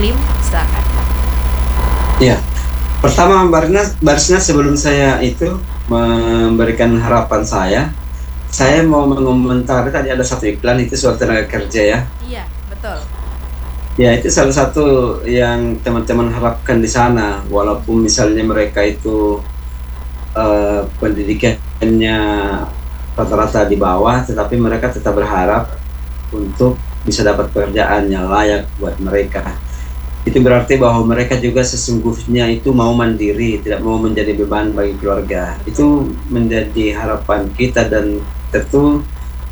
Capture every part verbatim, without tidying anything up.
Muslim. Silakan. Ya, pertama Barisna, Barisna sebelum saya itu memberikan harapan saya, saya mau mengomentari tadi ada satu iklan itu soal tenaga kerja ya. Iya, betul. Ya, itu salah satu yang teman-teman harapkan di sana, walaupun misalnya mereka itu uh, pendidikannya rata-rata di bawah, tetapi mereka tetap berharap untuk bisa dapat pekerjaan yang layak buat mereka. Itu berarti bahwa mereka juga sesungguhnya itu mau mandiri, tidak mau menjadi beban bagi keluarga. Itu menjadi harapan kita, dan tentu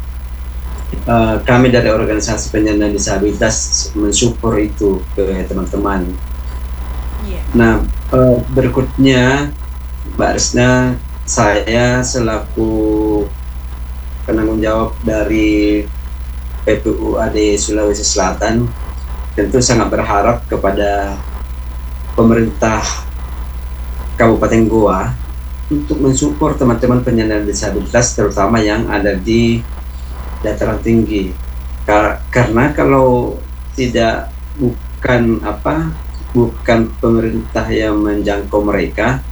uh, kami dari organisasi penyandang disabilitas mensupport itu ke teman-teman. Yeah. Nah, uh, berikutnya Mbak Risna, saya selaku penanggung jawab dari P P U A D Sulawesi Selatan tentu sangat berharap kepada pemerintah Kabupaten Goa untuk mensupport teman-teman penyandang disabilitas, terutama yang ada di dataran tinggi. Karena kalau tidak bukan apa bukan pemerintah yang menjangkau mereka,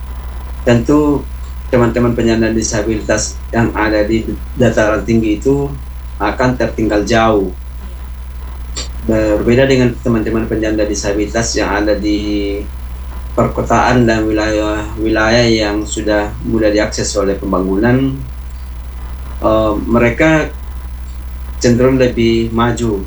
tentu teman-teman penyandang disabilitas yang ada di dataran tinggi itu akan tertinggal jauh. Berbeda dengan teman-teman penyandang disabilitas yang ada di perkotaan dan wilayah-wilayah yang sudah mudah diakses oleh pembangunan, uh, mereka cenderung lebih maju.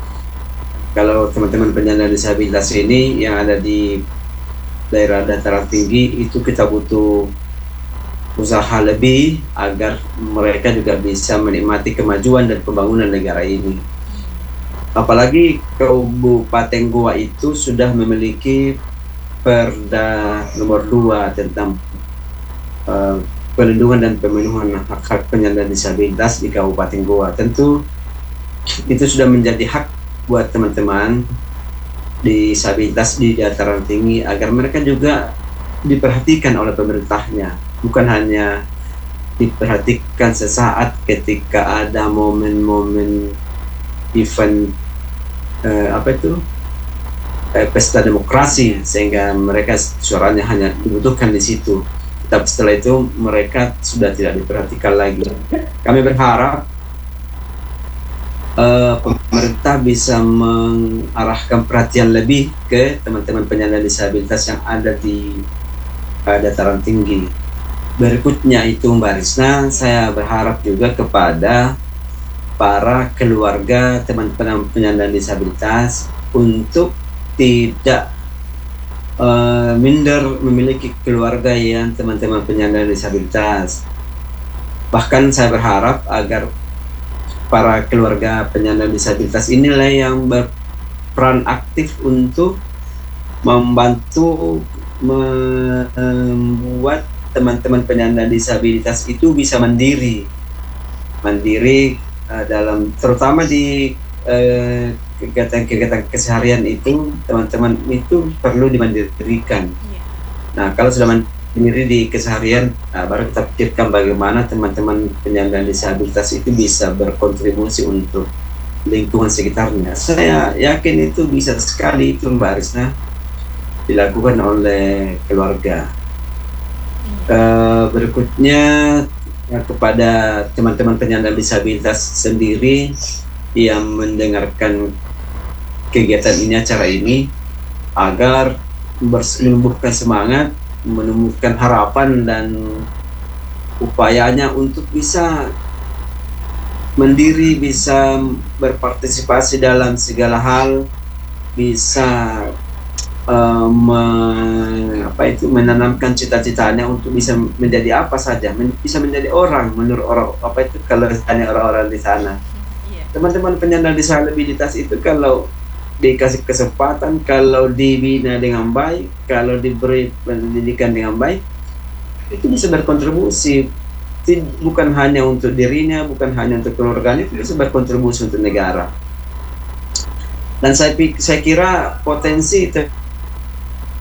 Kalau teman-teman penyandang disabilitas ini yang ada di daerah dataran tinggi, itu kita butuh usaha lebih agar mereka juga bisa menikmati kemajuan dan pembangunan negara ini. Apalagi Kabupaten Goa itu sudah memiliki Perda nomor dua tentang uh, perlindungan dan pemenuhan hak-hak penyandang disabilitas di Kabupaten Goa. Tentu itu sudah menjadi hak buat teman-teman disabilitas di dataran tinggi agar mereka juga diperhatikan oleh pemerintahnya, bukan hanya diperhatikan sesaat ketika ada momen-momen event eh, apa itu eh, pesta demokrasi, sehingga mereka suaranya hanya dibutuhkan di situ. Tapi setelah itu mereka sudah tidak diperhatikan lagi. Kami berharap eh, pemerintah bisa mengarahkan perhatian lebih ke teman-teman penyandang disabilitas yang ada di eh, dataran tinggi. Berikutnya itu Mbak Risna, saya berharap juga kepada para keluarga teman-teman penyandang disabilitas untuk tidak uh, minder memiliki keluarga yang teman-teman penyandang disabilitas. Bahkan saya berharap agar para keluarga penyandang disabilitas inilah yang berperan aktif untuk membantu membuat teman-teman penyandang disabilitas itu bisa mandiri, mandiri Uh, dalam terutama di uh, kegiatan-kegiatan keseharian itu, teman-teman itu perlu dimandirikan. Yeah. Nah, kalau sudah mandiri di keseharian, nah, baru kita pikirkan bagaimana teman-teman penyandang disabilitas itu bisa berkontribusi untuk lingkungan sekitarnya. Saya yakin itu bisa sekali itu Mbak Risna dilakukan oleh keluarga. Uh, berikutnya ya, kepada teman-teman penyandang disabilitas sendiri yang mendengarkan kegiatan ini, acara ini, agar menumbuhkan semangat, menumbuhkan harapan dan upayanya untuk bisa mandiri, bisa berpartisipasi dalam segala hal, bisa Uh, me, apa itu menanamkan cita-citanya untuk bisa menjadi apa saja, men, bisa menjadi orang menurut orang apa itu kalau tanya orang-orang di sana. Yeah. Teman-teman penyandang disabilitas itu kalau dikasih kesempatan, kalau dibina dengan baik, kalau diberi pendidikan dengan baik, itu bisa berkontribusi, bukan hanya untuk dirinya, bukan hanya untuk keluarganya, itu bisa berkontribusi untuk negara. Dan saya, saya kira potensi